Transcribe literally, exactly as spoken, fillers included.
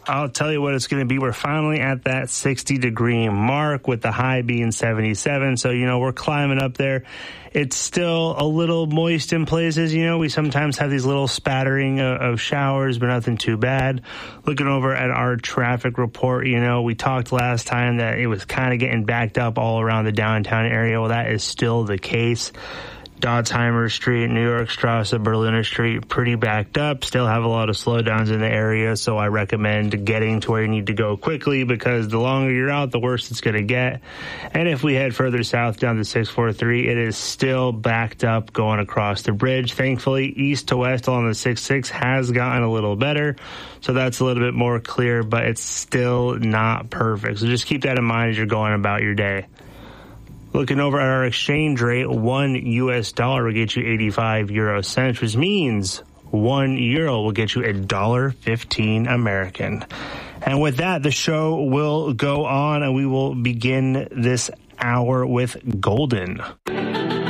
I'll tell you what it's going to be. We're finally at that sixty degree mark with the high being seventy-seven. So, you know, we're climbing up there. It's still a little moist in places. You know, we sometimes have these little spattering of, of showers, but nothing too bad. Looking over at our traffic report, you know, we talked last time that it was kind of getting backed up all around the downtown area. Well, that is still the case. Dotsheimer Street, New York Strasse, Berliner Street, pretty backed up. Still have a lot of slowdowns in the area, so I recommend getting to where you need to go quickly because the longer you're out, the worse it's going to get. And if we head further south down to six forty-three, it is still backed up going across the bridge. Thankfully, east to west along the six six has gotten a little better, so that's a little bit more clear, but it's still not perfect. So just keep that in mind as you're going about your day. Looking over at our exchange rate, one U S dollar will get you eighty-five euro cents, which means one euro will get you a dollar fifteen American. And with that, the show will go on, and we will begin this hour with Golden.